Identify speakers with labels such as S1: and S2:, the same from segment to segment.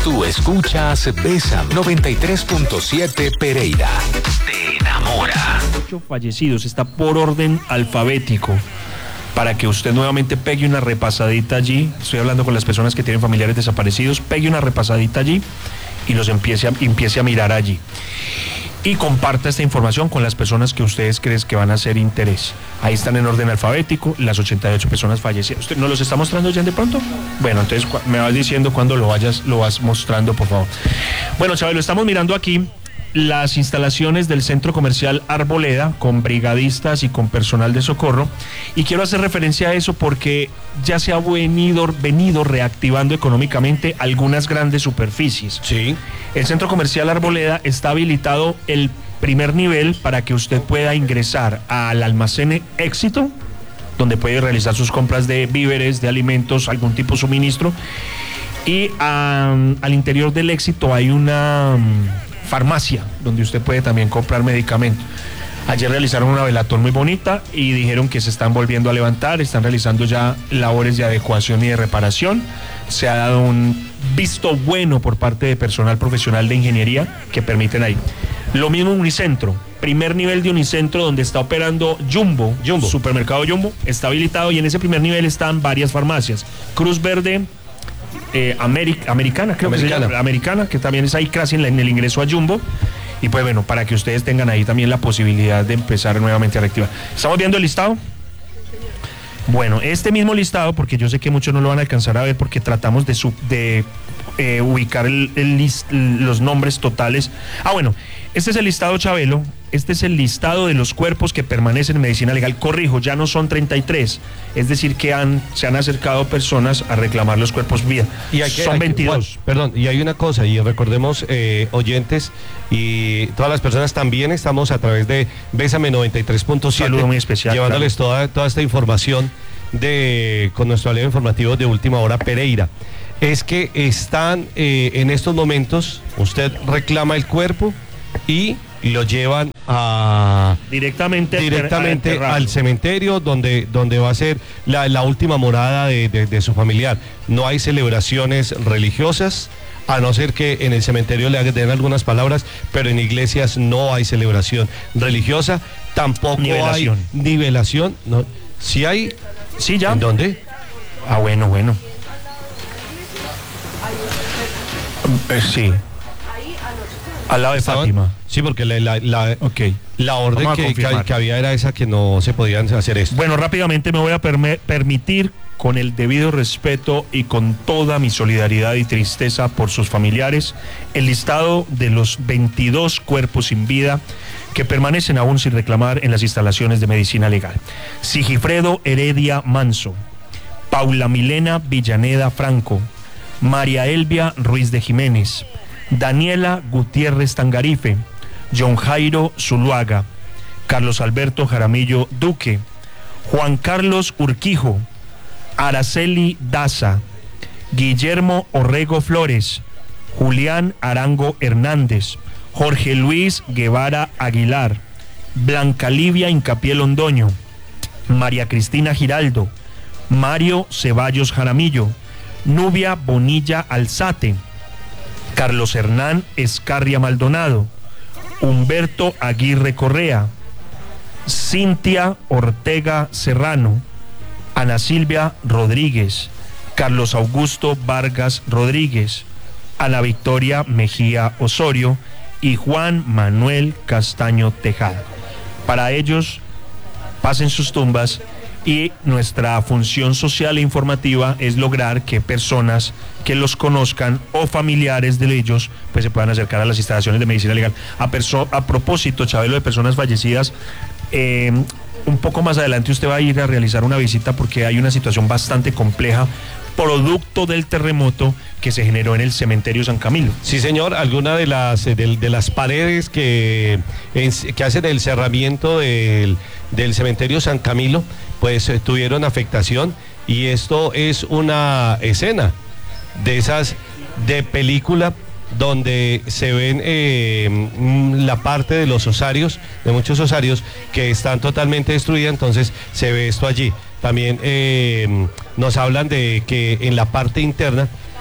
S1: Tú escuchas Bésame 93.7 Pereira. Te enamora.
S2: 8 fallecidos, está por orden alfabético. Para que usted nuevamente pegue una repasadita allí, estoy hablando con las personas que tienen familiares desaparecidos, pegue una repasadita allí y los empiece a mirar allí. Y comparta esta información con las personas que ustedes creen que van a hacer interés. Ahí están en orden alfabético, las 88 personas fallecidas. ¿Usted nos los está mostrando ya de pronto? Bueno, entonces me vas diciendo cuando lo vas mostrando, por favor. Bueno, Chávez, lo estamos mirando aquí. Las instalaciones del centro comercial Arboleda, con brigadistas y con personal de socorro, y quiero hacer referencia a eso porque ya se ha venido reactivando económicamente algunas grandes superficies.
S3: Sí.
S2: El centro comercial Arboleda está habilitado el primer nivel para que usted pueda ingresar al almacén Éxito, donde puede realizar sus compras de víveres, de alimentos, algún tipo de suministro, y al interior del Éxito hay una farmacia donde usted puede también comprar medicamentos. Ayer realizaron una velatón muy bonita y dijeron que se están volviendo a levantar, están realizando ya labores de adecuación y de reparación. Se ha dado un visto bueno por parte de personal profesional de ingeniería que permiten ahí. Lo mismo Unicentro, primer nivel de Unicentro donde está operando Jumbo, supermercado Jumbo, está habilitado y en ese primer nivel están varias farmacias. Cruz Verde, Americana, creo que se llama, Americana, que también es ahí casi en el ingreso a Jumbo. Y pues bueno, para que ustedes tengan ahí también la posibilidad de empezar nuevamente a reactivar. ¿Estamos viendo el listado? Bueno, este mismo listado, porque yo sé que muchos no lo van a alcanzar a ver porque tratamos de ubicar los nombres totales. Bueno, este es el listado, Chabelo. Este es el listado de los cuerpos que permanecen en medicina legal. Corrijo, ya no son 33. Es decir, que se han acercado personas a reclamar los cuerpos vida. Son 22.
S3: Perdón, y hay una cosa, y recordemos, oyentes y todas las personas, también estamos a través de Bésame 93.7.
S2: Saludo muy especial.
S3: Llevándoles toda esta información con nuestro aliado informativo de Última Hora Pereira. Es que están en estos momentos, usted reclama el cuerpo y lo llevan
S2: directamente
S3: al cementerio donde va a ser la última morada de su familiar. No hay celebraciones religiosas, a no ser que en el cementerio le den algunas palabras, pero en iglesias no hay celebración religiosa, tampoco hay nivelación. No, ¿sí hay?
S2: Sí, ya.
S3: ¿En dónde?
S2: Bueno. Sí. Al lado de Fátima.
S3: Sí, porque la orden que había era esa, que no se podían hacer esto.
S2: Bueno, rápidamente me voy a permitir, con el debido respeto y con toda mi solidaridad y tristeza por sus familiares, el listado de los 22 cuerpos sin vida que permanecen aún sin reclamar en las instalaciones de medicina legal. Sigifredo Heredia Manso, Paula Milena Villaneda Franco, María Elvia Ruiz de Jiménez, Daniela Gutiérrez Tangarife, John Jairo Zuluaga, Carlos Alberto Jaramillo Duque, Juan Carlos Urquijo, Araceli Daza, Guillermo Orrego Flores, Julián Arango Hernández, Jorge Luis Guevara Aguilar, Blanca Livia Incapié Londoño, María Cristina Giraldo, Mario Ceballos Jaramillo, Nubia Bonilla Alzate, Carlos Hernán Escarria Maldonado, Humberto Aguirre Correa, Cintia Ortega Serrano, Ana Silvia Rodríguez, Carlos Augusto Vargas Rodríguez, Ana Victoria Mejía Osorio y Juan Manuel Castaño Tejada. Para ellos, pasen sus tumbas. Y nuestra función social e informativa es lograr que personas que los conozcan o familiares de ellos pues se puedan acercar a las instalaciones de medicina legal. A propósito, Chabelo, de personas fallecidas, un poco más adelante usted va a ir a realizar una visita porque hay una situación bastante compleja producto del terremoto que se generó en el cementerio San Camilo.
S3: Sí, señor, alguna de las paredes que hacen el cerramiento del cementerio San Camilo pues tuvieron afectación, y esto es una escena de esas de película donde se ven la parte de los osarios, de muchos osarios que están totalmente destruidas. Entonces se ve esto allí. También nos hablan de que en la parte interna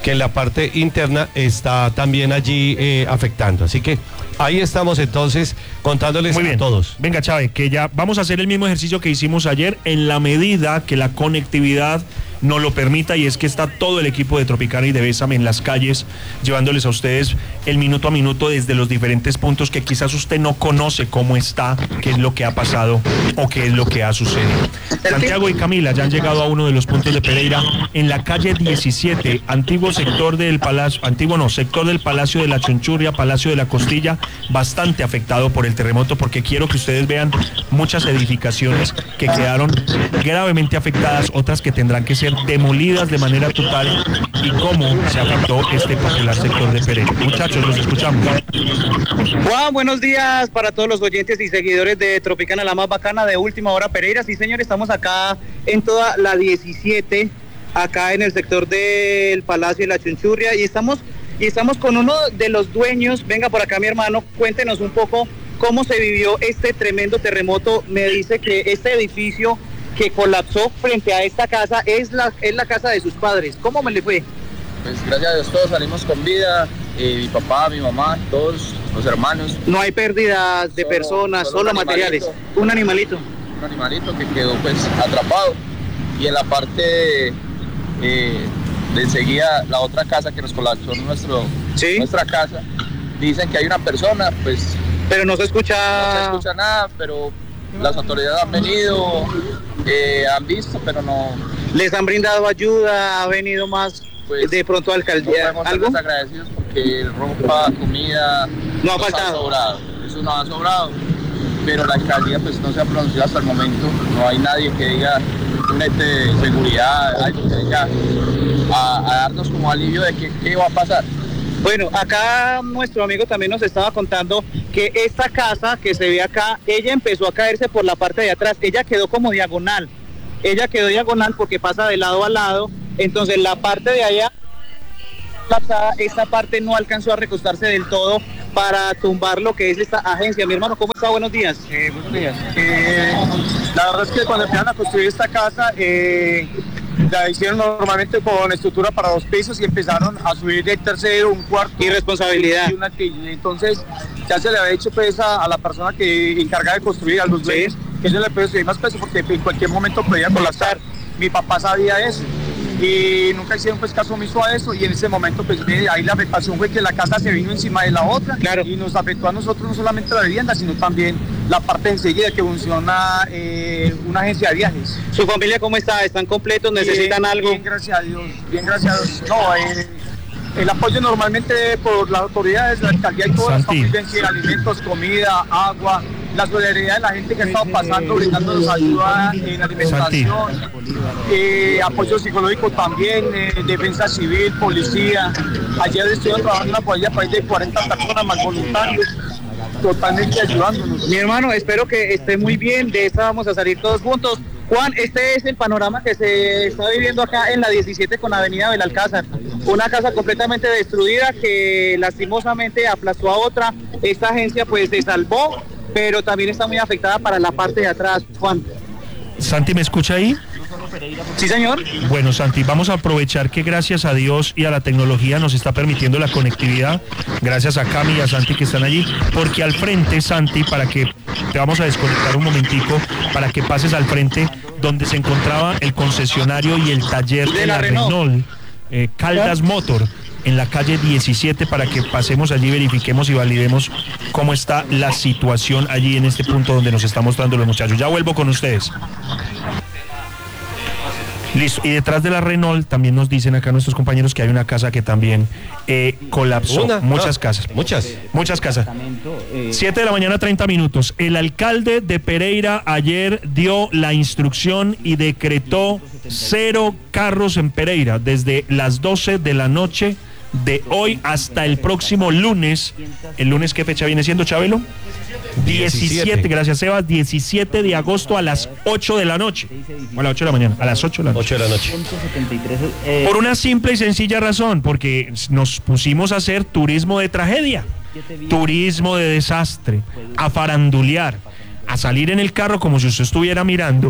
S3: que en la parte interna está también allí afectando. Así que ahí estamos entonces contándoles
S2: Muy bien.
S3: a todos.
S2: Venga, Chávez, que ya vamos a hacer el mismo ejercicio que hicimos ayer en la medida que la conectividad nos lo permita, y es que está todo el equipo de Tropicana y de Bésame en las calles llevándoles a ustedes el minuto a minuto desde los diferentes puntos que quizás usted no conoce cómo está, qué es lo que ha pasado o qué es lo que ha sucedido. Santiago y Camila ya han llegado a uno de los puntos de Pereira en la calle 17, sector del Palacio de la Chunchurria, Palacio de la Costilla, bastante afectado por el terremoto, porque quiero que ustedes vean muchas edificaciones que quedaron gravemente afectadas, otras que tendrán que ser demolidas de manera total, y cómo se afectó este popular sector de Pereira. Muchachos, los escuchamos.
S4: Juan, buenos días para todos los oyentes y seguidores de Tropicana, la más bacana de Última Hora Pereira. Sí, señor, estamos acá en toda la 17, acá en el sector del Palacio de la Chunchurria, y estamos con uno de los dueños. Venga por acá, mi hermano, cuéntenos un poco cómo se vivió este tremendo terremoto. Me dice que este edificio que colapsó frente a esta casa es la casa de sus padres. ¿Cómo me le fue?
S5: Pues gracias a Dios todos salimos con vida, mi papá, mi mamá, todos los hermanos.
S4: No hay pérdidas de personas, solo materiales. Un animalito.
S5: Un animalito que quedó pues atrapado. Y en la parte de enseguida, la otra casa que nos colapsó nuestra casa, dicen que hay una persona, pues...
S4: Pero no se escucha...
S5: No se escucha nada, pero las autoridades han venido, han visto, pero no...
S4: ¿Les han brindado ayuda? ¿Ha venido más
S5: pues,
S4: de pronto alcaldía?
S5: No podemos estar agradecidos porque ropa, comida...
S4: No ha faltado.
S5: Sobrado. Eso no ha sobrado. Pero la alcaldía pues no se ha pronunciado hasta el momento. No hay nadie que diga un ente de seguridad, algo que venga a darnos como alivio de qué va a pasar.
S4: Bueno, acá nuestro amigo también nos estaba contando que esta casa que se ve acá, ella empezó a caerse por la parte de atrás. Ella quedó como diagonal. Ella quedó diagonal porque pasa de lado a lado. Entonces la parte de allá colapsada, esta parte no alcanzó a recostarse del todo para tumbar lo que es esta agencia. Mi hermano, ¿cómo está? Buenos días.
S6: Buenos días. La verdad es que cuando empezaron a construir esta casa, la hicieron normalmente con estructura para 2 pisos y empezaron a subir del tercero, un cuarto.
S4: Irresponsabilidad.
S6: Y entonces ya se le había dicho pues a la persona que encargaba de construir, a los dueños, que ellos le pueden subir más peso porque en cualquier momento podía colapsar. Mi papá sabía eso y nunca hicieron pues caso omiso a eso, y en ese momento pues ahí la afectación fue que la casa se vino encima de la otra,
S4: claro,
S6: y nos afectó a nosotros no solamente la vivienda sino también la parte enseguida que funciona una agencia de viajes.
S4: ¿Su familia cómo está? ¿Están completos? ¿Necesitan algo?
S6: Bien, gracias a Dios, bien, gracias a Dios. No, el apoyo normalmente por las autoridades, la alcaldía y todas las familias, alimentos, comida, agua, la solidaridad de la gente que ha estado pasando, brindándonos ayuda en alimentación, apoyo psicológico también, defensa civil, policía. Ayer estuvimos trabajando en una cuadrilla país de 40 personas más voluntarios, totalmente ayudándonos.
S4: Mi hermano, espero que esté muy bien, de esta vamos a salir todos juntos. Juan, este es el panorama que se está viviendo acá en la 17 con Avenida Belalcázar. Una casa completamente destruida que lastimosamente aplastó a otra. Esta agencia pues se salvó, pero también está muy afectada para la parte de atrás. Juan.
S2: Santi, ¿me escucha ahí?
S4: Sí, señor.
S2: Bueno, Santi, vamos a aprovechar que gracias a Dios y a la tecnología nos está permitiendo la conectividad, gracias a Cami y a Santi que están allí, porque al frente, Santi, para que te vamos a desconectar un momentico, para que pases al frente donde se encontraba el concesionario y el taller de la Renault, Caldas Motor, en la calle 17, para que pasemos allí, verifiquemos y validemos cómo está la situación allí en este punto donde nos está mostrando los muchachos. Ya vuelvo con ustedes. Listo, y detrás de la Renault también nos dicen acá nuestros compañeros que hay una casa que también colapsó. Muchas casas. Muchas casas. 7 de la mañana, 30 minutos. El alcalde de Pereira ayer dio la instrucción y decretó 0 carros en Pereira desde las 12 de la noche de hoy hasta el próximo lunes. ¿El lunes qué fecha viene siendo, Chabelo? 17, gracias Sebas, 17 de agosto a las 8 de la noche. O a las 8 de la mañana, a las 8 de la noche.
S3: 8 de la noche.
S2: Por una simple y sencilla razón, porque nos pusimos a hacer turismo de tragedia, turismo de desastre, a farandulear, a salir en el carro como si usted estuviera mirando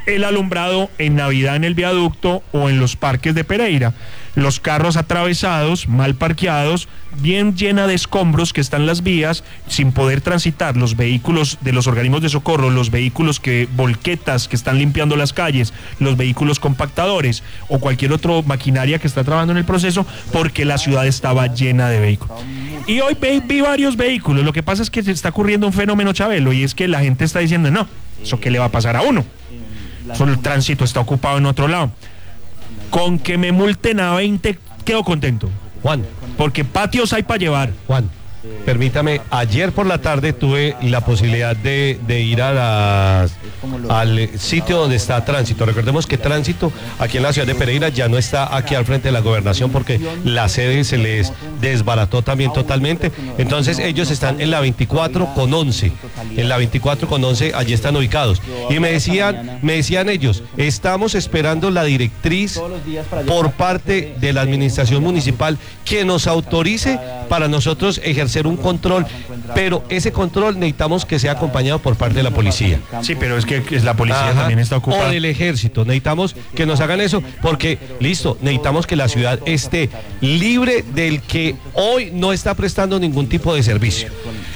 S2: el alumbrado en Navidad en el viaducto o en los parques de Pereira. Los carros atravesados, mal parqueados, bien llena de escombros que están las vías, sin poder transitar los vehículos de los organismos de socorro, los vehículos volquetas que están limpiando las calles, los vehículos compactadores o cualquier otra maquinaria que está trabajando en el proceso, porque la ciudad estaba llena de vehículos. Y hoy vi varios vehículos. Lo que pasa es que se está ocurriendo un fenómeno, Chabelo, y es que la gente está diciendo, no, ¿eso qué le va a pasar a uno? Solo el tránsito está ocupado en otro lado. Con que me multen a 20, quedo contento.
S3: Juan.
S2: Porque patios hay para llevar.
S3: Juan, permítame, ayer por la tarde tuve la posibilidad de ir al sitio donde está tránsito. Recordemos que tránsito aquí en la ciudad de Pereira ya no está aquí al frente de la gobernación porque la sede se les desbarató también totalmente. Entonces ellos están en la 24 con 11. En la 24 con 11 allí están ubicados. Y me decían ellos, estamos esperando la directriz por parte de la administración municipal que nos autorice para nosotros ejercer un control, pero ese control necesitamos que sea acompañado por parte de la policía.
S2: Sí, pero es que la policía también está ocupada.
S3: O del ejército, necesitamos que nos hagan eso, porque, listo, necesitamos que la ciudad esté libre del que hoy no está prestando ningún tipo de servicio.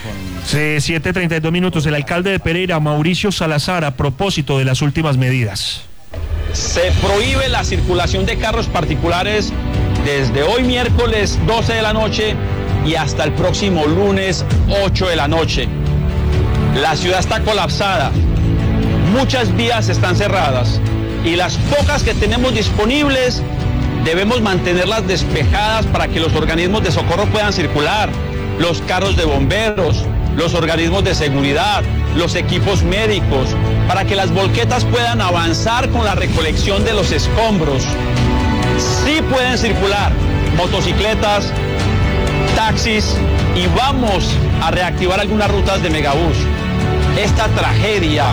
S2: 7:32 minutos, el alcalde de Pereira, Mauricio Salazar, a propósito de las últimas medidas.
S7: Se prohíbe la circulación de carros particulares desde hoy miércoles 12 de la noche y hasta el próximo lunes 8 de la noche. La ciudad está colapsada, muchas vías están cerradas y las pocas que tenemos disponibles debemos mantenerlas despejadas para que los organismos de socorro puedan circular, los carros de bomberos, los organismos de seguridad, los equipos médicos, para que las volquetas puedan avanzar con la recolección de los escombros. Sí pueden circular motocicletas, taxis y vamos a reactivar algunas rutas de megabús. Esta tragedia.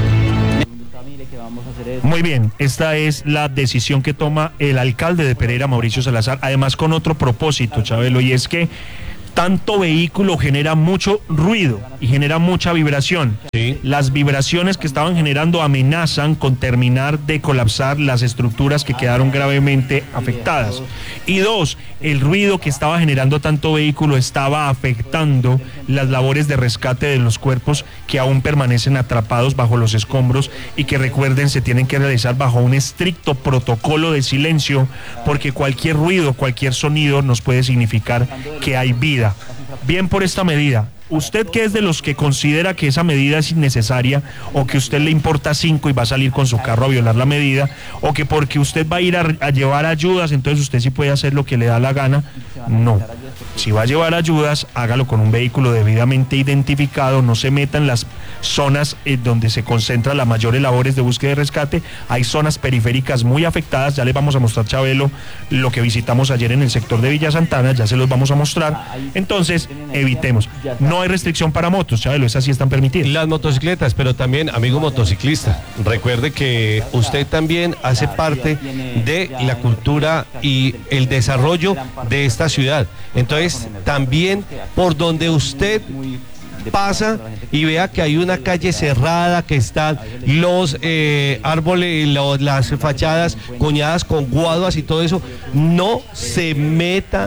S2: Muy bien, esta es la decisión que toma el alcalde de Pereira, Mauricio Salazar, además con otro propósito, Chabelo, y es que tanto vehículo genera mucho ruido y genera mucha vibración.
S3: Sí.
S2: Las vibraciones que estaban generando amenazan con terminar de colapsar las estructuras que quedaron gravemente afectadas. Y dos, el ruido que estaba generando tanto vehículo estaba afectando las labores de rescate de los cuerpos que aún permanecen atrapados bajo los escombros y que, recuerden, se tienen que realizar bajo un estricto protocolo de silencio, porque cualquier ruido, cualquier sonido nos puede significar que hay vida. Bien por esta medida. ¿Usted qué es de los que considera que esa medida es innecesaria, o que a usted le importa 5 y va a salir con su carro a violar la medida, o que porque usted va a ir a llevar ayudas, entonces usted sí puede hacer lo que le da la gana? No. Si va a llevar ayudas, hágalo con un vehículo debidamente identificado, no se meta en las zonas donde se concentran las mayores labores de búsqueda y rescate. Hay zonas periféricas muy afectadas, ya les vamos a mostrar, Chabelo, lo que visitamos ayer en el sector de Villa Santana, ya se los vamos a mostrar. Entonces, evitemos. No hay restricción para motos, Chabelo, esas sí están permitidas.
S3: Las motocicletas, pero también, amigo motociclista, recuerde que usted también hace parte de la cultura y el desarrollo de esta ciudad. Entonces, también por donde usted pasa y vea que hay una calle cerrada, que están los árboles, las fachadas coñadas con guaduas y todo eso, no se meta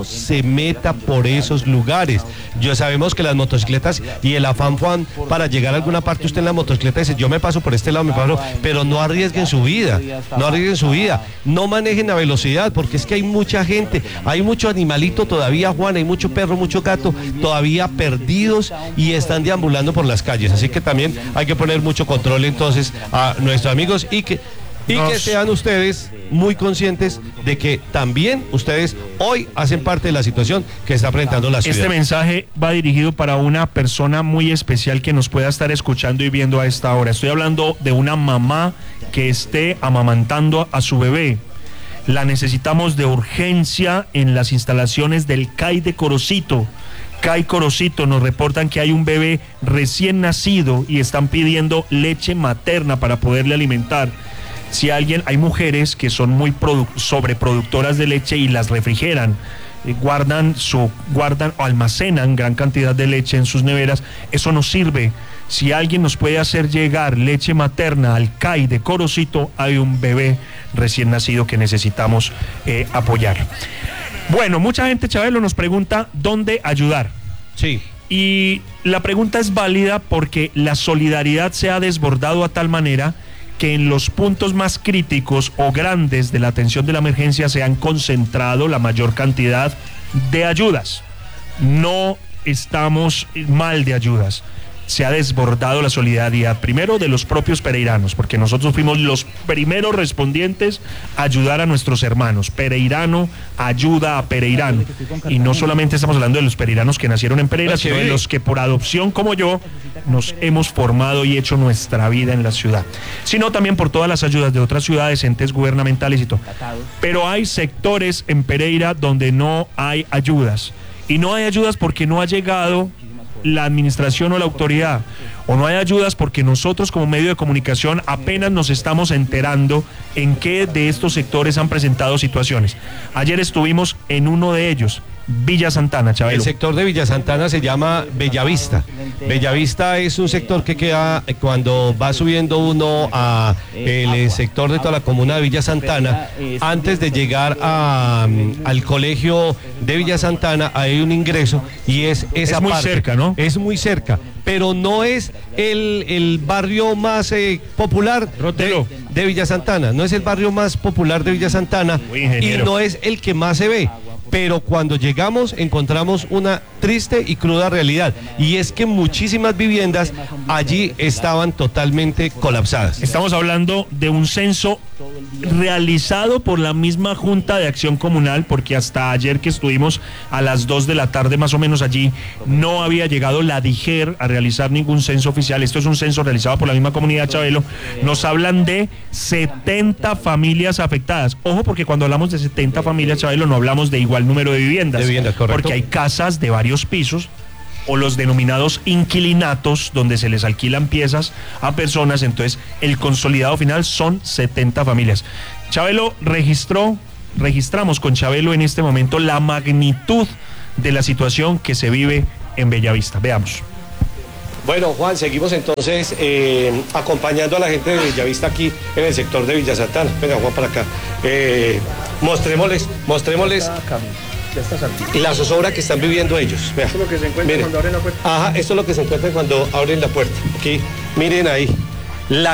S3: por esos lugares. Ya sabemos que las motocicletas y el afán, Juan, para llegar a alguna parte, usted en la motocicleta dice, yo me paso por este lado, me paso, pero no arriesguen su vida, no manejen a velocidad, porque es que hay mucha gente, hay mucho animalito todavía, Juan, hay mucho perro, mucho gato todavía perdidos y están deambulando por las calles, así que también hay que poner mucho control entonces a nuestros amigos y que sean ustedes muy conscientes de que también ustedes hoy hacen parte de la situación que está enfrentando la ciudad.
S2: Este mensaje va dirigido para una persona muy especial que nos pueda estar escuchando y viendo a esta hora. Estoy hablando de una mamá que esté amamantando a su bebé. La necesitamos de urgencia en las instalaciones del CAI de Corocito. CAI Corocito, nos reportan que hay un bebé recién nacido y están pidiendo leche materna para poderle alimentar. Si hay mujeres que son muy sobreproductoras de leche y las refrigeran. guardan o almacenan gran cantidad de leche en sus neveras. Eso nos sirve. Si alguien nos puede hacer llegar leche materna al CAI de Corocito, hay un bebé recién nacido que necesitamos apoyar. Bueno, mucha gente, Chabelo, nos pregunta dónde ayudar.
S3: Sí.
S2: Y la pregunta es válida porque la solidaridad se ha desbordado a tal manera que en los puntos más críticos o grandes de la atención de la emergencia se han concentrado la mayor cantidad de ayudas. No estamos mal de ayudas. Se ha desbordado la solidaridad, primero de los propios pereiranos, porque nosotros fuimos los primeros respondientes a ayudar a nuestros hermanos. Pereirano ayuda a pereirano. Y no solamente estamos hablando de los pereiranos que nacieron en Pereira, sino de los que por adopción como yo nos hemos formado y hecho nuestra vida en la ciudad. Sino también por todas las ayudas de otras ciudades, entes gubernamentales y todo. Pero hay sectores en Pereira donde no hay ayudas. Y no hay ayudas porque no ha llegado la administración o la autoridad, o no hay ayudas porque nosotros como medio de comunicación apenas nos estamos enterando en qué de estos sectores han presentado situaciones. Ayer estuvimos en uno de ellos, Villa Santana, Chabelo.
S3: El sector de Villa Santana se llama Bellavista. Bellavista es un sector que queda cuando va subiendo uno a el sector de toda la comuna de Villa Santana. Antes de llegar al colegio de Villa Santana hay un ingreso y es esa
S2: es muy
S3: parte.
S2: Cerca, ¿no?
S3: Es muy cerca, pero no es el barrio más popular de Villa Santana. No es el barrio más popular de Villa Santana y no es el que más se ve. Pero cuando llegamos encontramos una triste y cruda realidad, y es que muchísimas viviendas allí estaban totalmente colapsadas.
S2: Estamos hablando de un censo realizado por la misma Junta de Acción Comunal, porque hasta ayer que estuvimos a las 2 de la tarde más o menos allí, no había llegado la DIGER a realizar ningún censo oficial. Esto es un censo realizado por la misma comunidad, Chabelo. Nos hablan de 70 familias afectadas. Ojo, porque cuando hablamos de 70 familias, Chabelo, no hablamos de igual número de viviendas.
S3: Correcto.
S2: Porque hay casas de varios pisos, o los denominados inquilinatos, donde se les alquilan piezas a personas. Entonces el consolidado final son 70 familias. Chabelo, registramos con Chabelo en este momento la magnitud de la situación que se vive en Bellavista. Veamos.
S3: Bueno, Juan, seguimos entonces acompañando a la gente de Bellavista aquí en el sector de Villa Santana. Venga, Juan, para acá. Mostrémosles la zozobra que están viviendo ellos. Vea. Esto es lo que se encuentra cuando abren la puerta. Ajá, esto es lo que se encuentra cuando abren la puerta. Aquí, miren ahí. Las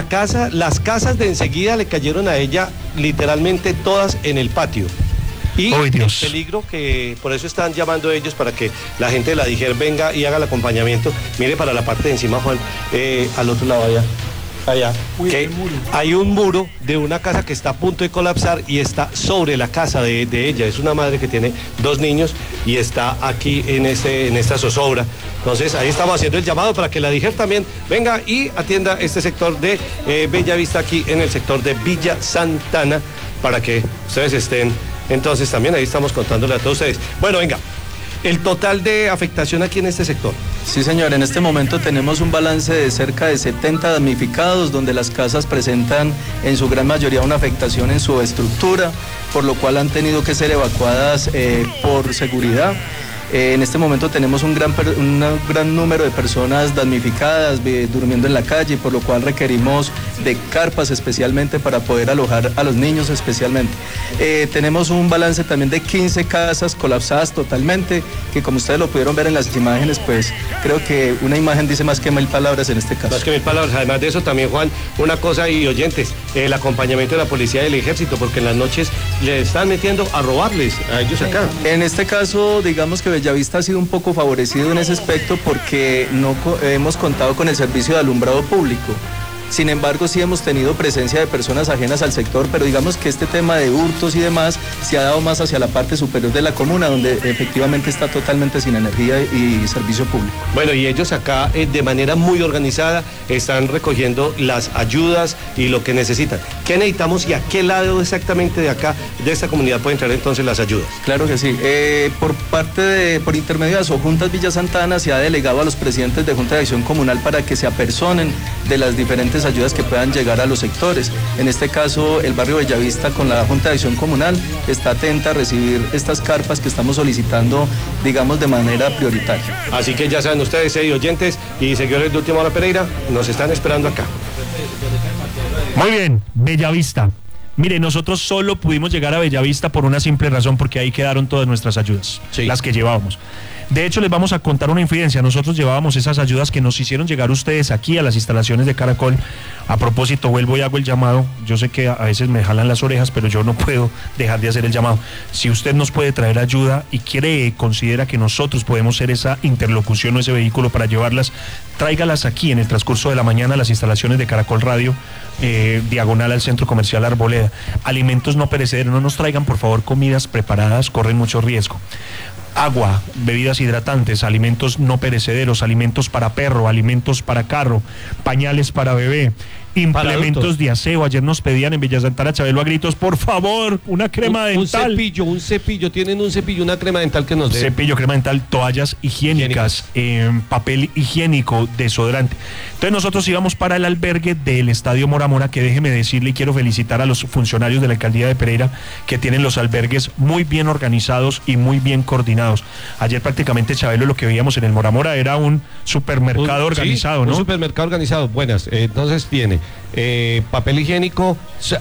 S3: casas de enseguida le cayeron a ella literalmente todas en el patio. Y el peligro que por eso están llamando ellos para que la gente de la DIGER venga y haga el acompañamiento. Mire para la parte de encima, Juan, al otro lado allá, que hay un muro de una casa que está a punto de colapsar y está sobre la casa de ella. Es una madre que tiene 2 niños y está aquí en esta zozobra. Entonces ahí estamos haciendo el llamado para que la DIGER también venga y atienda este sector de Bellavista aquí en el sector de Villa Santana, para que ustedes estén. Entonces también ahí estamos contándole a todos ustedes. Bueno, venga, el total de afectación aquí en este sector.
S8: Sí, señor, en este momento tenemos un balance de cerca de 70 damnificados, donde las casas presentan en su gran mayoría una afectación en su estructura, por lo cual han tenido que ser evacuadas por seguridad. En este momento tenemos un gran número de personas damnificadas durmiendo en la calle, por lo cual requerimos de carpas especialmente para poder alojar a los niños especialmente. Tenemos un balance también de 15 casas colapsadas totalmente, que como ustedes lo pudieron ver en las imágenes, pues creo que una imagen dice más que 1000 palabras en este caso.
S3: Más que 1000 palabras. Además de eso también, Juan, una cosa, y oyentes, el acompañamiento de la policía y del ejército, porque en las noches le están metiendo a robarles a ellos acá.
S8: En este caso, digamos que Bellavista ha sido un poco favorecido en ese aspecto porque no hemos contado con el servicio de alumbrado público. Sin embargo, sí hemos tenido presencia de personas ajenas al sector, pero digamos que este tema de hurtos y demás se ha dado más hacia la parte superior de la comuna, donde efectivamente está totalmente sin energía y servicio público.
S3: Bueno, y ellos acá de manera muy organizada están recogiendo las ayudas y lo que necesitan. ¿Qué necesitamos y a qué lado exactamente de acá, de esta comunidad, pueden entrar entonces las ayudas?
S8: Claro que sí. Por intermedio de Asojuntas Villa Santana se ha delegado a los presidentes de Junta de Acción Comunal para que se apersonen de las diferentes las ayudas que puedan llegar a los sectores. En este caso, el barrio Bellavista con la Junta de Acción Comunal está atenta a recibir estas carpas que estamos solicitando, digamos, de manera prioritaria.
S3: Así que ya saben ustedes, oyentes y seguidores de Última Hora Pereira, nos están esperando acá.
S2: Muy bien, Bellavista. Mire, nosotros solo pudimos llegar a Bellavista por una simple razón, porque ahí quedaron todas nuestras ayudas, las que llevábamos. De hecho, les vamos a contar una infidencia. Nosotros llevábamos esas ayudas que nos hicieron llegar ustedes aquí a las instalaciones de Caracol. A propósito, vuelvo y hago el llamado. Yo sé que a veces me jalan las orejas, pero yo no puedo dejar de hacer el llamado. Si usted nos puede traer ayuda y considera que nosotros podemos ser esa interlocución o ese vehículo para llevarlas, tráigalas aquí en el transcurso de la mañana a las instalaciones de Caracol Radio, diagonal al Centro Comercial Arboleda. Alimentos no perecederos, no nos traigan por favor comidas preparadas, corren mucho riesgo. Agua, bebidas hidratantes, alimentos no perecederos, alimentos para perro, alimentos para carro, pañales para bebé, implementos de aseo. Ayer nos pedían en Villa Santana Chabelo a gritos, por favor, una crema dental.
S3: Un cepillo, tienen un cepillo, una crema dental que nos den.
S2: Cepillo, crema dental, toallas higiénicas, papel higiénico, desodorante. Entonces nosotros íbamos para el albergue del Estadio Mora Mora, que déjeme decirle y quiero felicitar a los funcionarios de la Alcaldía de Pereira que tienen los albergues muy bien organizados y muy bien coordinados. Ayer prácticamente, Chabelo, lo que veíamos en el Mora Mora era un supermercado organizado,
S3: sí,
S2: ¿no?
S3: Un supermercado organizado, buenas. Entonces tiene papel higiénico,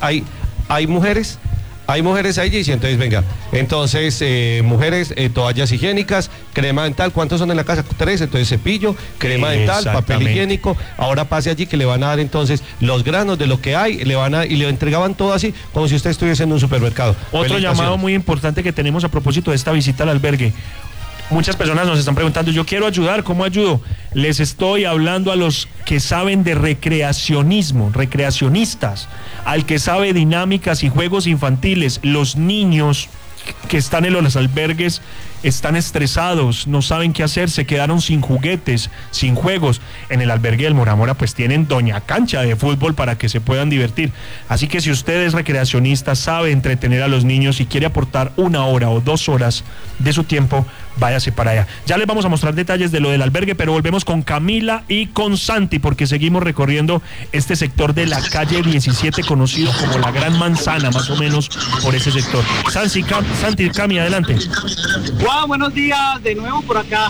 S3: hay mujeres ahí, y entonces venga, entonces mujeres, toallas higiénicas, crema dental. ¿Cuántos son en la casa? 3, entonces cepillo, crema dental, papel higiénico. Ahora pase allí que le van a dar entonces los granos de lo que hay, y le entregaban todo así, como si usted estuviese en un supermercado.
S2: Otro llamado muy importante que tenemos a propósito de esta visita al albergue. Muchas personas nos están preguntando, yo quiero ayudar, ¿cómo ayudo? Les estoy hablando a los que saben de recreacionismo, recreacionistas, al que sabe dinámicas y juegos infantiles. Los niños que están en los albergues están estresados, no saben qué hacer, se quedaron sin juguetes, sin juegos. En el albergue del Mora Mora pues tienen doña cancha de fútbol para que se puedan divertir. Así que si usted es recreacionista, sabe entretener a los niños y quiere aportar 1 hora o 2 horas de su tiempo, váyase para allá. Ya les vamos a mostrar detalles de lo del albergue, pero volvemos con Camila y con Santi, porque seguimos recorriendo este sector de la calle 17, conocido como la Gran Manzana, más o menos por ese sector. Santi, Cami, adelante.
S6: Wow, buenos días, de nuevo por acá,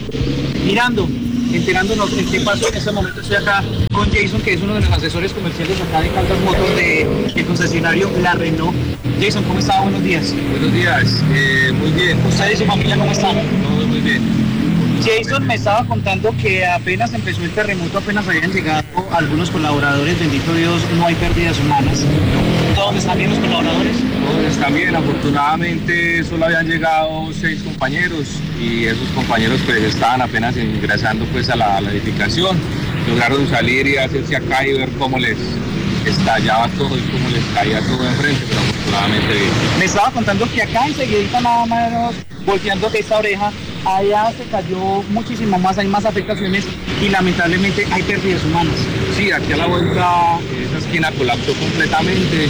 S6: enterándonos en qué pasó. En este momento estoy acá con Jason, que es uno de los asesores comerciales acá de Caldas Motors del concesionario La Renault. Jason, ¿cómo está? Buenos días.
S5: Buenos días, muy bien.
S6: ¿Usted y su familia cómo están?
S5: Todo muy bien.
S6: Jason me estaba contando que apenas empezó el terremoto, apenas habían llegado algunos colaboradores, bendito Dios, no hay pérdidas humanas. ¿Todos están bien los colaboradores?
S5: Todos están bien, afortunadamente solo habían llegado 6 compañeros y esos compañeros pues estaban apenas ingresando pues a la edificación. Lograron salir y hacerse acá y ver cómo les estallaba todo y cómo les caía todo enfrente, pero afortunadamente bien.
S6: Me estaba contando que acá enseguidita nada más volteando esta oreja, allá se cayó muchísimo más, hay más afectaciones y lamentablemente hay pérdidas humanas.
S5: Sí, aquí a la vuelta esa esquina colapsó completamente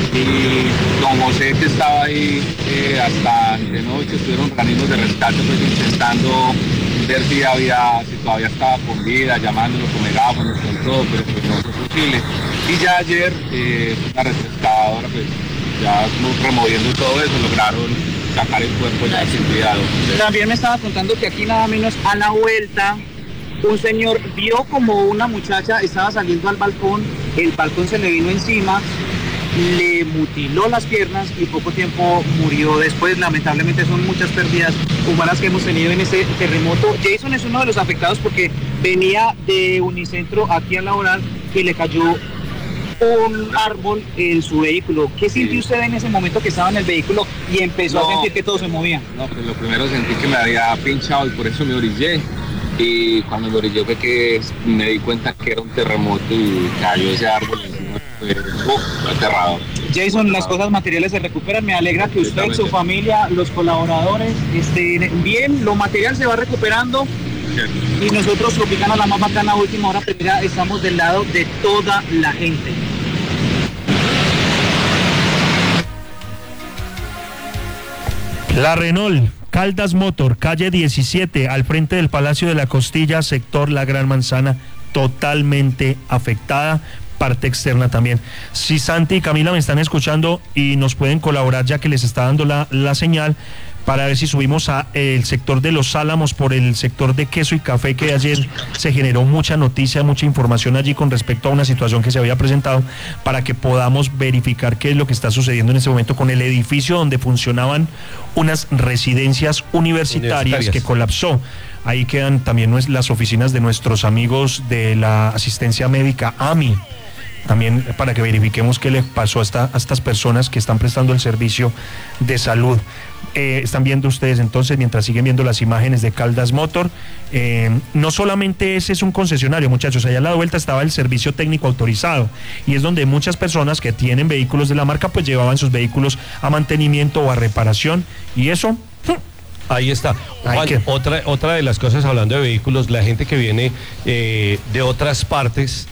S5: y don José, que estaba ahí hasta de noche, estuvieron organismos de rescate pues intentando ver si todavía estaba con vida, llamándolo con megáfonos, con todo, pero pues no fue posible. Y ya ayer una rescatadora pues ya removiendo todo eso lograron sacar el cuerpo ya sin cuidado.
S6: También me estaba contando que aquí nada menos a la vuelta un señor vio como una muchacha estaba saliendo al balcón, el balcón se le vino encima, le mutiló las piernas y poco tiempo murió después. Lamentablemente son muchas pérdidas humanas que hemos tenido en este terremoto. Jason es uno de los afectados porque venía de Unicentro aquí a laborar y le cayó un árbol en su vehículo. ¿Qué sintió usted en ese momento que estaba en el vehículo y empezó a sentir que todo se movía?
S5: No, pues lo primero sentí que me había pinchado y por eso me orillé. Y cuando me orillé fue que me di cuenta que era un terremoto y cayó ese árbol encima. Fue aterrador.
S6: Jason, las cosas materiales se recuperan. Me alegra que usted, su familia, los colaboradores estén bien. Lo material se va recuperando. Y nosotros, Tropicana, la más bacana, Última Hora Pereira, estamos del lado de toda la gente.
S2: La Renault, Caldas Motor, calle 17, al frente del Palacio de la Costilla, sector La Gran Manzana, totalmente afectada. parte externa también. Si Santi y Camila me están escuchando y nos pueden colaborar, ya que les está dando la señal, para ver si subimos a el sector de Los Álamos por el sector de queso y café, que ayer se generó mucha noticia, mucha información allí con respecto a una situación que se había presentado, para que podamos verificar qué es lo que está sucediendo en este momento con el edificio donde funcionaban unas residencias universitarias que colapsó. Ahí quedan también las oficinas de nuestros amigos de la asistencia médica AMI, también para que verifiquemos qué le pasó a estas personas que están prestando el servicio de salud. Están viendo ustedes entonces, mientras siguen viendo las imágenes de Caldas Motor, no solamente ese es un concesionario, muchachos, allá a la vuelta estaba el servicio técnico autorizado, y es donde muchas personas que tienen vehículos de la marca pues llevaban sus vehículos a mantenimiento o a reparación, y eso...
S3: Ahí está. Juan, otra de las cosas, hablando de vehículos, la gente que viene de otras partes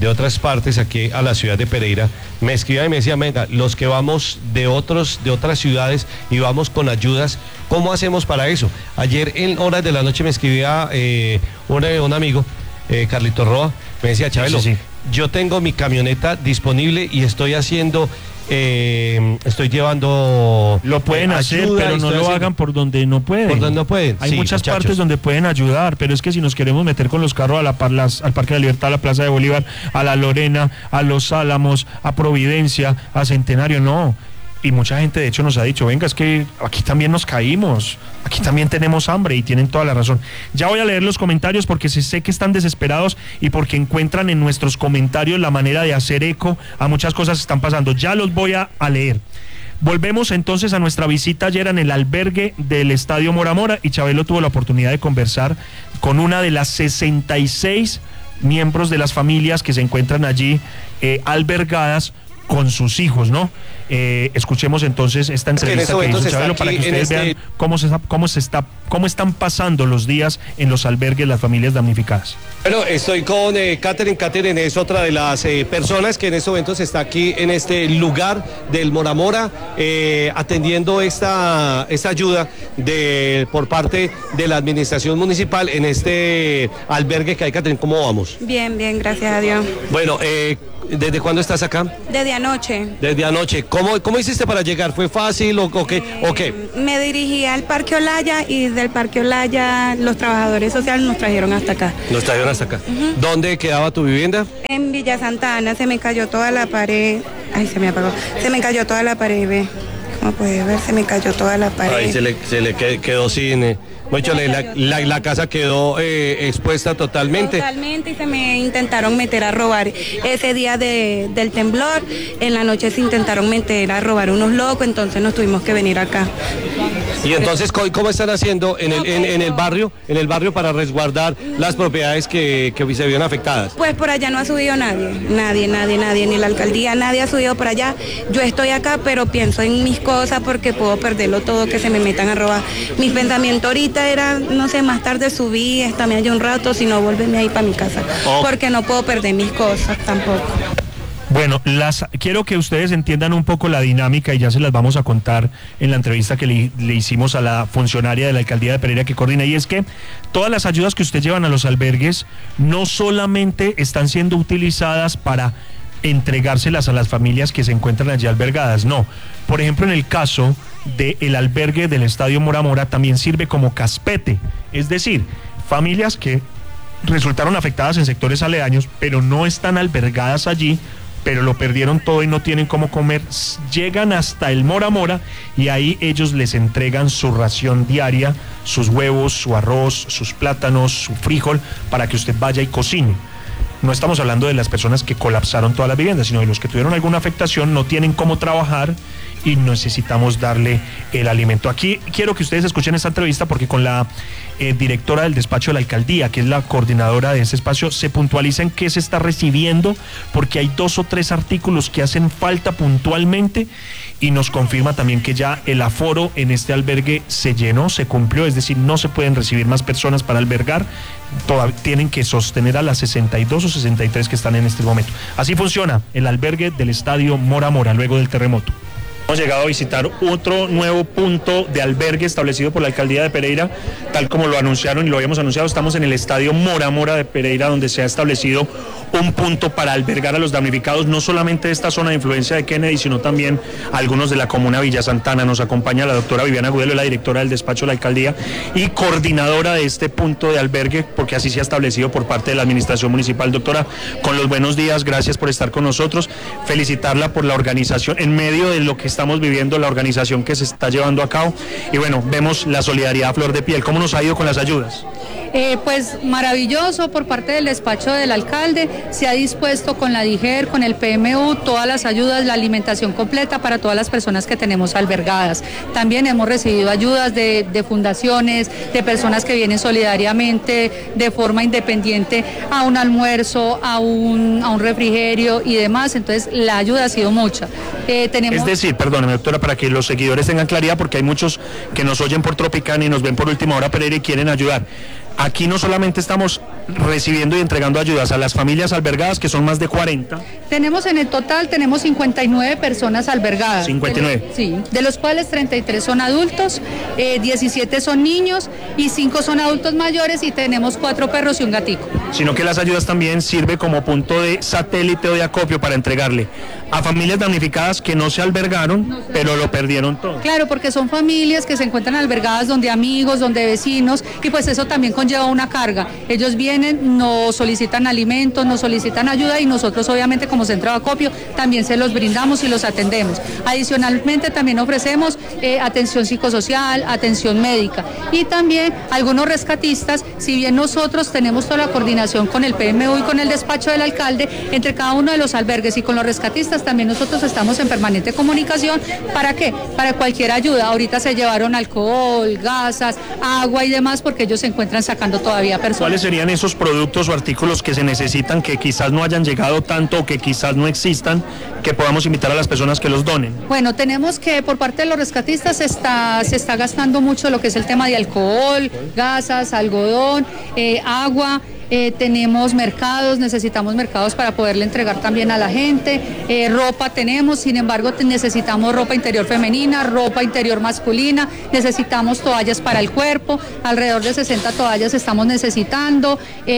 S3: aquí a la ciudad de Pereira, me escribía y me decía, venga, los que vamos de otras ciudades y vamos con ayudas, ¿cómo hacemos para eso? Ayer en horas de la noche me escribía un amigo, Carlito Roa, me decía, Chabelo, sí. Yo tengo mi camioneta disponible y estoy haciendo... estoy llevando...
S2: Lo pueden hacer, pero no lo hagan por donde no pueden.
S3: Por donde no pueden.
S2: Hay muchas partes donde pueden ayudar, pero es que si nos queremos meter con los carros al Parque de la Libertad, a la Plaza de Bolívar, a la Lorena, a Los Álamos, a Providencia, a Centenario, no. Y mucha gente de hecho nos ha dicho, venga, es que aquí también nos caímos, aquí también tenemos hambre, y tienen toda la razón. Ya voy a leer los comentarios porque sé que están desesperados y porque encuentran en nuestros comentarios la manera de hacer eco a muchas cosas que están pasando. Ya los voy a leer. Volvemos entonces a nuestra visita ayer en el albergue del Estadio Mora Mora, y Chabelo tuvo la oportunidad de conversar con una de las 66 miembros de las familias que se encuentran allí albergadas con sus hijos, ¿no? Escuchemos entonces esta entrevista que hizo Chabelo para que ustedes vean cómo están pasando los días en los albergues las familias damnificadas.
S3: Bueno, estoy con Catherine. Catherine es otra de las personas que en estos momentos está aquí en este lugar del Mora Mora, atendiendo esta ayuda por parte de la administración municipal en este albergue que hay. Catherine, ¿cómo vamos?
S9: Bien, gracias a Dios.
S3: Bueno, ¿desde cuándo estás acá?
S9: Desde anoche.
S3: Desde anoche. ¿Cómo hiciste para llegar? ¿Fue fácil o qué?
S9: Me dirigí al Parque Olaya y del Parque Olaya los trabajadores sociales nos trajeron hasta acá.
S3: Nos trajeron hasta acá. Uh-huh. ¿Dónde quedaba tu vivienda?
S9: En Villa Santa Ana. Se me cayó toda la pared. Ay, se me apagó. Se me cayó toda la pared, ve. Como puedes ver, se me cayó toda la pared.
S3: Ahí se le quedó sin... Mucho, la casa quedó expuesta totalmente.
S9: Totalmente, y se me intentaron meter a robar. Ese día del temblor, en la noche se intentaron meter a robar unos locos, entonces nos tuvimos que venir acá.
S3: Y entonces, ¿cómo están haciendo en el barrio para resguardar las propiedades que se vieron afectadas?
S9: Pues por allá no ha subido nadie, ni la alcaldía, nadie ha subido por allá. Yo estoy acá, pero pienso en mis cosas porque puedo perderlo todo, que se me metan a robar. Mis pensamientos ahorita era, no sé, más tarde subí, estarme allá un rato, si no, volverme ahí para mi casa, porque no puedo perder mis cosas tampoco.
S2: Bueno, quiero que ustedes entiendan un poco la dinámica y ya se las vamos a contar en la entrevista que le hicimos a la funcionaria de la alcaldía de Pereira que coordina, y es que todas las ayudas que ustedes llevan a los albergues no solamente están siendo utilizadas para entregárselas a las familias que se encuentran allí albergadas, no. Por ejemplo, en el caso del albergue del Estadio Mora Mora también sirve como caspete, es decir, familias que resultaron afectadas en sectores aledaños, pero no están albergadas allí, pero lo perdieron todo y no tienen cómo comer, llegan hasta el Mora Mora y ahí ellos les entregan su ración diaria, sus huevos, su arroz, sus plátanos, su frijol, para que usted vaya y cocine. No estamos hablando de las personas que colapsaron todas las viviendas, sino de los que tuvieron alguna afectación, no tienen cómo trabajar y necesitamos darle el alimento. Aquí quiero que ustedes escuchen esta entrevista porque con la directora del despacho de la alcaldía, que es la coordinadora de ese espacio, se puntualiza en qué se está recibiendo, porque hay 2 o 3 artículos que hacen falta puntualmente, y nos confirma también que ya el aforo en este albergue se llenó, se cumplió, es decir, no se pueden recibir más personas para albergar, tienen que sostener a las 62 o 63 que están en este momento. Así funciona el albergue del Estadio Mora Mora luego del terremoto. Hemos llegado a visitar otro nuevo punto de albergue establecido por la alcaldía de Pereira, tal como lo anunciaron y lo habíamos anunciado. Estamos en el estadio Mora Mora de Pereira, donde se ha establecido un punto para albergar a los damnificados, no solamente de esta zona de influencia de Kennedy, sino también algunos de la comuna Villa Santana. Nos acompaña la doctora Viviana Gudelo, la directora del despacho de la alcaldía y coordinadora de este punto de albergue, porque así se ha establecido por parte de la administración municipal. Doctora, con los buenos días, gracias por estar con nosotros, felicitarla por la organización, en medio de lo que estamos viviendo, la organización que se está llevando a cabo, y bueno, vemos la solidaridad a flor de piel. ¿Cómo nos ha ido con las ayudas?
S10: Pues maravilloso por parte del despacho del alcalde, se ha dispuesto con la DIGER, con el PMU, todas las ayudas, la alimentación completa para todas las personas que tenemos albergadas. También hemos recibido ayudas de fundaciones, de personas que vienen solidariamente, de forma independiente, a un almuerzo, a un refrigerio y demás, entonces la ayuda ha sido mucha.
S2: Es decir, perdóneme doctora, para que los seguidores tengan claridad, porque hay muchos que nos oyen por Tropicana y nos ven por Última Hora Pereira y quieren ayudar. Aquí no solamente estamos recibiendo y entregando ayudas a las familias albergadas, que son más de 40.
S10: Tenemos en el total, tenemos 59 personas albergadas.
S2: 59.
S10: Sí, de los cuales 33 son adultos, 17 son niños y 5 son adultos mayores, y tenemos 4 perros y un gatico.
S2: Sino que las ayudas también sirve como punto de satélite o de acopio para entregarle a familias damnificadas que no se albergaron, pero lo perdieron todo.
S10: Claro, porque son familias que se encuentran albergadas donde amigos, donde vecinos, y pues eso también conlleva una carga. Ellos vienen, nos solicitan alimentos, nos solicitan ayuda, y nosotros obviamente como centro de acopio también se los brindamos y los atendemos. Adicionalmente también ofrecemos atención psicosocial, atención médica, y también algunos rescatistas, si bien nosotros tenemos toda la coordinación con el PMU y con el despacho del alcalde, entre cada uno de los albergues y con los rescatistas también nosotros estamos en permanente comunicación. ¿Para qué? Para cualquier ayuda. Ahorita se llevaron alcohol, gasas, agua y demás, porque ellos se encuentran sacando todavía personas.
S2: ¿Cuáles serían esos productos o artículos que se necesitan, que quizás no hayan llegado tanto o que quizás no existan, que podamos invitar a las personas que los donen?
S10: Bueno, tenemos que por parte de los rescatistas se está gastando mucho lo que es el tema de alcohol, gasas, algodón, agua. Tenemos mercados, necesitamos mercados para poderle entregar también a la gente, ropa tenemos, sin embargo necesitamos ropa interior femenina, ropa interior masculina, necesitamos toallas para el cuerpo, alrededor de 60 toallas estamos necesitando,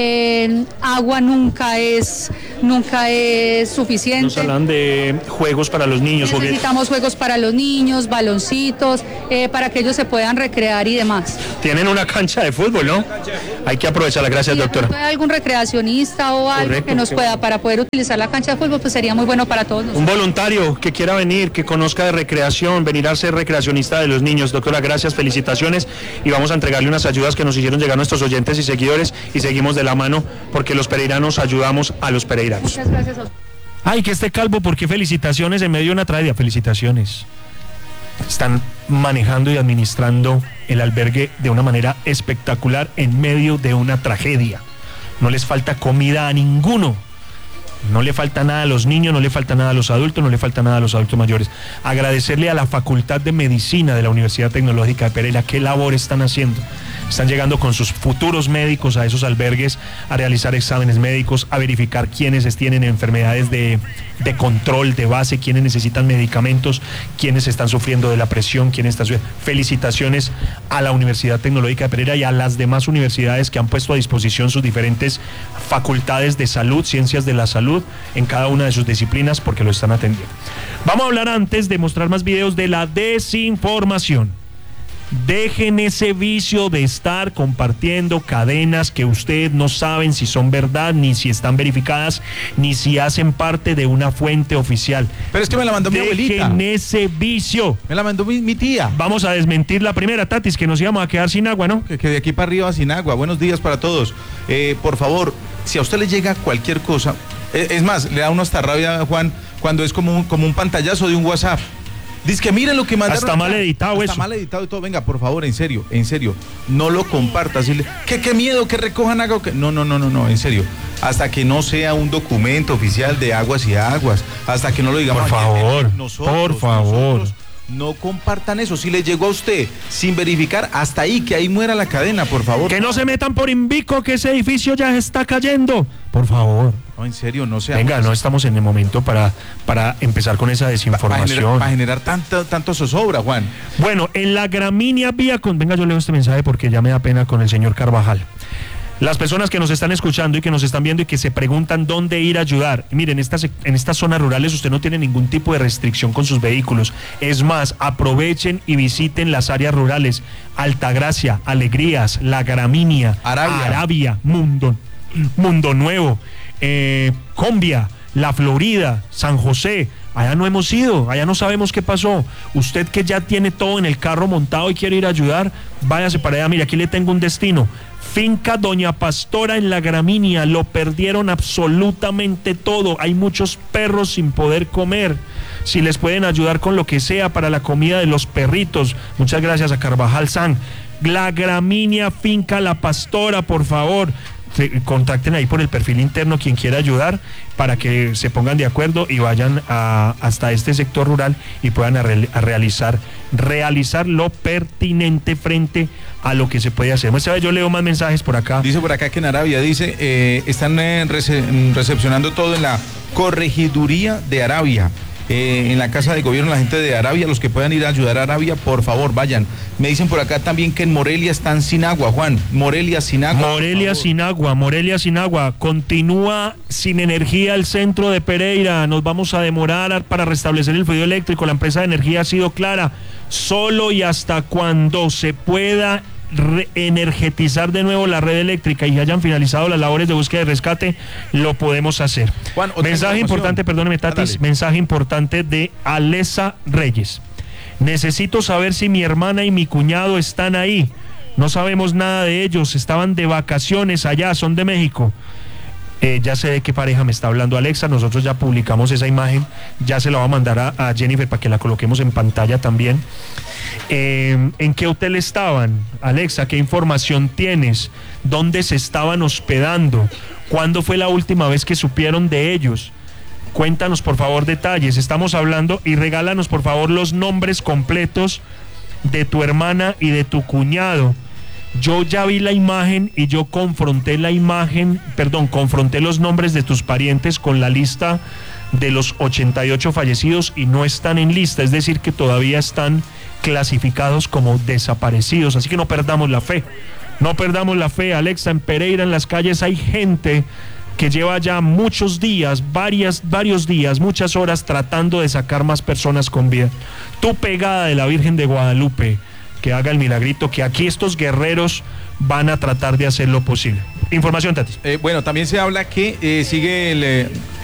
S10: agua nunca es suficiente.
S2: Nos hablan de juegos para los niños.
S10: Necesitamos juegos para los niños, baloncitos, para que ellos se puedan recrear y demás.
S2: Tienen una cancha de fútbol, ¿no? Hay que aprovecharla, gracias doctora.
S10: Algún recreacionista o algo correcto, que nos pueda para poder utilizar la cancha de fútbol, pues sería muy bueno para todos nosotros.
S2: Un voluntario que quiera venir, que conozca de recreación, venir a ser recreacionista de los niños. Doctora, gracias, felicitaciones, y vamos a entregarle unas ayudas que nos hicieron llegar nuestros oyentes y seguidores, y seguimos de la mano porque los pereiranos ayudamos a los pereiranos.
S10: Muchas gracias.
S2: Ay, que esté calvo, porque felicitaciones en medio de una tragedia. Felicitaciones. Están manejando y administrando el albergue de una manera espectacular en medio de una tragedia. No les falta comida a ninguno. No le falta nada a los niños, no le falta nada a los adultos, no le falta nada a los adultos mayores. Agradecerle a la Facultad de Medicina de la Universidad Tecnológica de Pereira qué labor están haciendo. Están llegando con sus futuros médicos a esos albergues a realizar exámenes médicos, a verificar quiénes tienen enfermedades de control de base, quiénes necesitan medicamentos, quiénes están sufriendo de la presión, quiénes están sufriendo. Felicitaciones a la Universidad Tecnológica de Pereira y a las demás universidades que han puesto a disposición sus diferentes facultades de salud, ciencias de la salud, en cada una de sus disciplinas, porque lo están atendiendo. Vamos a hablar, antes de mostrar más videos, de la desinformación. Dejen ese vicio de estar compartiendo cadenas que ustedes no saben si son verdad, ni si están verificadas, ni si hacen parte de una fuente oficial.
S11: Pero es que me la mandó mi abuelita.
S2: Dejen ese vicio.
S11: Me la mandó mi tía.
S2: Vamos a desmentir la primera, Tatis, que nos íbamos a quedar sin agua, ¿no?
S11: Que de aquí para arriba sin agua. Buenos días para todos. Por favor, si a usted le llega cualquier cosa, es más, le da uno hasta rabia, Juan, cuando es como un pantallazo de un WhatsApp. Dice que miren lo que mandaron.
S2: Hasta mal editado eso.
S11: Hasta mal editado y todo. Venga, por favor, en serio, no lo compartas. Qué miedo que recojan agua. No, en serio. Hasta que no sea un documento oficial de Aguas y Aguas. Hasta que no lo digamos.
S2: Por favor.
S11: no compartan eso. Si le llegó a usted sin verificar, hasta ahí, que ahí muera la cadena, por favor.
S2: Que no se metan por Invico, que ese edificio ya está cayendo. Por favor.
S11: No, en serio, no sea.
S2: Venga, no estamos en el momento para empezar con esa desinformación.
S11: Para generar tanto zozobra, Juan.
S2: Bueno, en la Gramínea Vía venga, yo leo este mensaje porque ya me da pena con el señor Carvajal. Las personas que nos están escuchando y que nos están viendo y que se preguntan dónde ir a ayudar, miren, en estas zonas rurales usted no tiene ningún tipo de restricción con sus vehículos. Es más, aprovechen y visiten las áreas rurales: Altagracia, Alegrías, La Gramínea, Arabia, Mundo Nuevo, Combia, La Florida, San José. Allá no hemos ido, allá no sabemos qué pasó. Usted que ya tiene todo en el carro montado y quiere ir a ayudar, váyase para allá. Mire, aquí le tengo un destino: Finca Doña Pastora en La Gramínea. Lo perdieron absolutamente todo. Hay muchos perros sin poder comer. Si les pueden ayudar con lo que sea para la comida de los perritos, muchas gracias a Carvajal San. La Gramínea, Finca La Pastora, por favor. Contacten ahí por el perfil interno quien quiera ayudar, para que se pongan de acuerdo y vayan hasta este sector rural y puedan realizar lo pertinente frente a lo que se puede hacer. Esta vez yo leo más mensajes por acá.
S11: Dice por acá que en Arabia, están recepcionando todo en la corregiduría de Arabia. En la casa de gobierno, la gente de Arabia, los que puedan ir a ayudar a Arabia, por favor, vayan. Me dicen por acá también que en Morelia están sin agua, Juan. Morelia sin agua.
S2: Morelia sin agua. Continúa sin energía el centro de Pereira. Nos vamos a demorar para restablecer el fluido eléctrico. La empresa de energía ha sido clara: solo y hasta cuando se pueda reenergetizar de nuevo la red eléctrica y hayan finalizado las labores de búsqueda y rescate, lo podemos hacer. Juan, mensaje importante, perdóneme, Tatis, mensaje importante de Alesa Reyes: necesito saber si mi hermana y mi cuñado están ahí. No sabemos nada de ellos, estaban de vacaciones allá, son de México. Ya sé de qué pareja me está hablando Alexa. Nosotros ya publicamos esa imagen, ya se la va a mandar a Jennifer para que la coloquemos en pantalla también. ¿En qué hotel estaban, Alexa? ¿Qué información tienes? ¿Dónde se estaban hospedando? ¿Cuándo fue la última vez que supieron de ellos? Cuéntanos por favor detalles. Estamos hablando, y regálanos por favor los nombres completos de tu hermana y de tu cuñado. Yo ya vi la imagen y yo confronté los nombres de tus parientes con la lista de los 88 fallecidos y no están en lista, es decir, que todavía están clasificados como desaparecidos. Así que no perdamos la fe, Alexa. En Pereira, en las calles, hay gente que lleva ya muchos días, varios días, muchas horas tratando de sacar más personas con vida. Tu pegada de la Virgen de Guadalupe, que haga el milagrito, que aquí estos guerreros van a tratar de hacer lo posible. Información, Tati.
S11: Bueno, también se habla que sigue